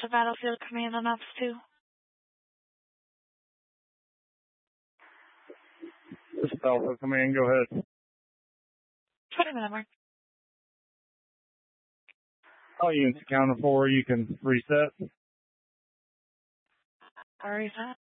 to Battlefield Command on Ops 2. This is Battlefield Command, go ahead. 20-minute mark. All units accounted for, you can reset. Reset.